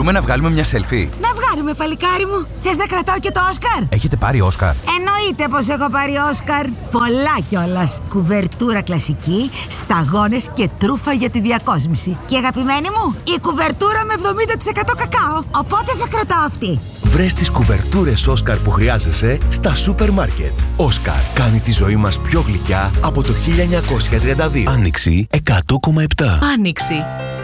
Μπορούμε να βγάλουμε μια selfie? Να βγάλουμε, παλικάρι μου. Θες να κρατάω και το Όσκαρ? Έχετε πάρει Όσκαρ? Εννοείται πως έχω πάρει Όσκαρ. Πολλά κιόλας. Κουβερτούρα κλασική, σταγόνες και τρούφα για τη διακόσμηση. Και αγαπημένη μου, η κουβερτούρα με 70% κακάο. Οπότε θα κρατάω αυτή. Βρες τις κουβερτούρες Όσκαρ που χρειάζεσαι στα σούπερ μάρκετ. Όσκαρ κάνει τη ζωή μας πιο γλυκιά από το 1932. Άνοιξη 100,7. Άνοιξη.